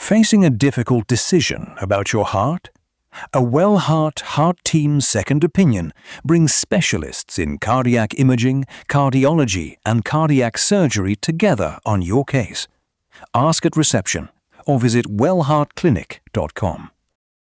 Facing a difficult decision about your heart? A WellHeart Heart Team Second Opinion brings specialists in cardiac imaging, cardiology, and cardiac surgery together on your case. Ask at reception or visit wellheartclinic.com.